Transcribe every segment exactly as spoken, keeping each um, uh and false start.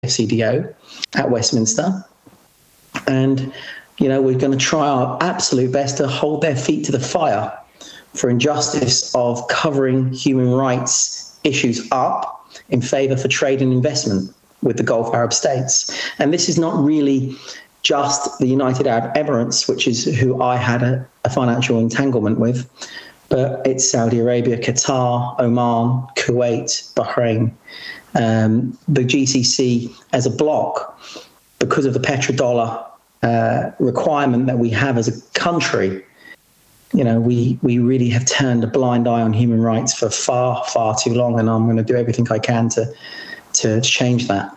C D O at Westminster. And, you know, we're going to try our absolute best to hold their feet to the fire for injustice of covering human rights issues up in favour for trade and investment with the Gulf Arab states. And this is not really just the United Arab Emirates, which is who I had a, a financial entanglement with, but it's Saudi Arabia, Qatar, Oman, Kuwait, Bahrain, um, the G C C as a bloc, because of the petrodollar uh, requirement that we have as a country. You know, we, we really have turned a blind eye on human rights for far, far too long, and I'm going to do everything I can to to change that.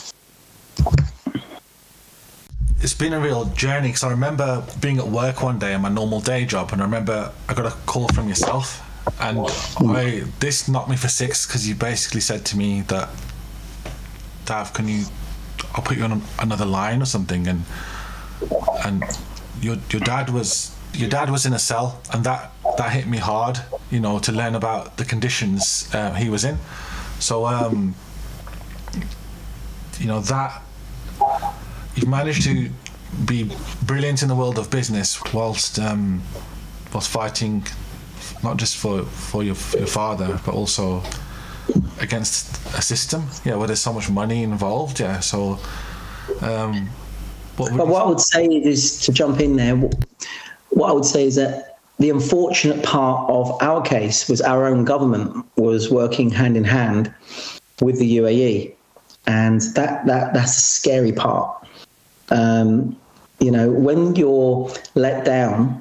It's been a real journey, because I remember being at work one day in my normal day job, and I remember I got a call from yourself, and I this knocked me for six, because you basically said to me that, Dav, can you, I'll put you on another line or something, and and your your dad was your dad was in a cell, and that that hit me hard, you know, to learn about the conditions uh, he was in. So um you know, that you've managed to be brilliant in the world of business whilst um, whilst fighting not just for for your, for your father, but also against a system, yeah, where there's so much money involved. Yeah, so um, what would, but what I would say is, to jump in there, what I would say is that the unfortunate part of our case was our own government was working hand in hand with the U A E. And that, that that's a scary part. Um, you know, when you're let down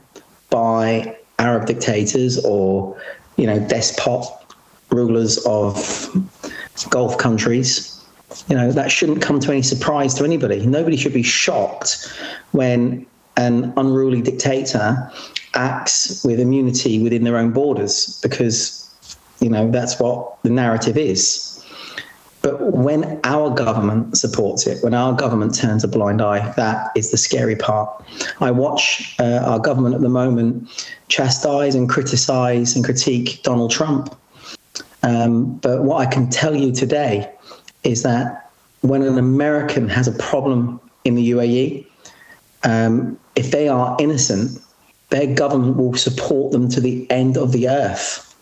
by Arab dictators or, you know, despot rulers of Gulf countries, you know, that shouldn't come to any surprise to anybody. Nobody should be shocked when an unruly dictator acts with immunity within their own borders, because, you know, that's what the narrative is. But when our government supports it, when our government turns a blind eye, that is the scary part. I watch uh, our government at the moment chastise and criticize and critique Donald Trump. Um, but what I can tell you today is that when an American has a problem in the U A E, um, if they are innocent, their government will support them to the end of the earth,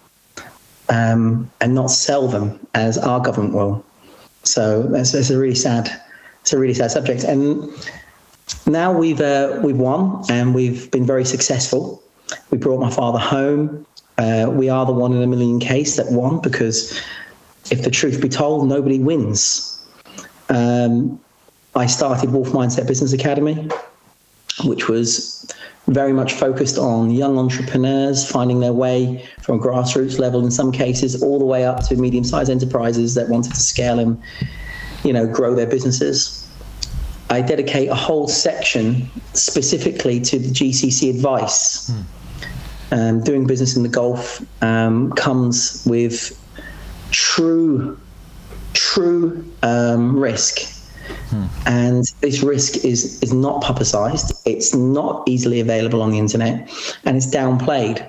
um, and not sell them as our government will. So that's, that's a really sad, it's a really sad subject. And now we've uh, we've won, and we've been very successful. We brought my father home. Uh, we are the one in a million case that won, because if the truth be told, nobody wins. Um, I started Wolf Mindset Business Academy, which was very much focused on young entrepreneurs finding their way from grassroots level in some cases all the way up to medium-sized enterprises that wanted to scale and, you know, grow their businesses. I dedicate a whole section specifically to the G C C advice. Hmm. Um, doing business in the Gulf um, comes with true, true um, risk. Hmm. And this risk is is not publicized. It's not easily available on the internet, and it's downplayed.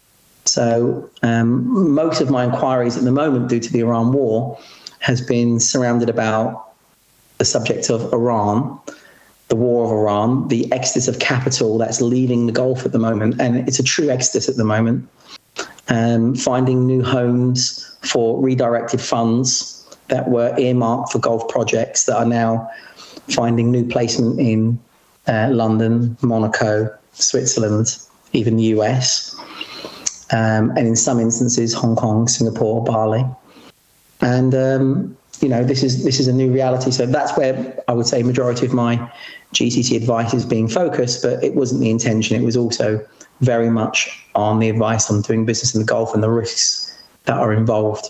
So um, most of my inquiries at the moment, due to the Iran war, has been surrounded about the subject of Iran, the war of Iran, the exodus of capital that's leaving the Gulf at the moment, and it's a true exodus at the moment. Um, finding new homes for redirected funds that were earmarked for Gulf projects that are now finding new placement in uh, London, Monaco, Switzerland, even the U S, um, and in some instances, Hong Kong, Singapore, Bali. And, um, you know, this is this is a new reality. So that's where I would say majority of my G C C advice is being focused, but it wasn't the intention. It was also very much on the advice on doing business in the Gulf and the risks that are involved.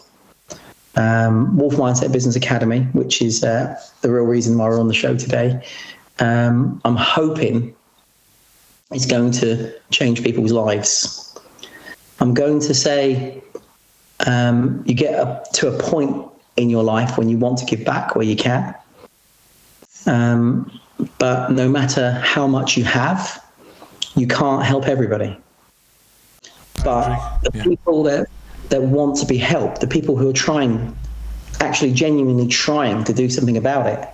Um, Wolf Mindset Business Academy, which is uh, the real reason why we're on the show today. Um, I'm hoping it's going to change people's lives. I'm going to say um, you get up to a point in your life when you want to give back where you can. Um, but no matter how much you have, you can't help everybody. But the yeah. people that that want to be helped, the people who are trying actually genuinely trying to do something about it.